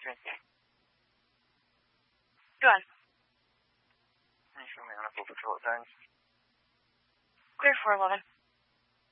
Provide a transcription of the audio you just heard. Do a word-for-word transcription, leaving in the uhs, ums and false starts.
Go on. Can you show me on a full patrol at times? Clear four eleven.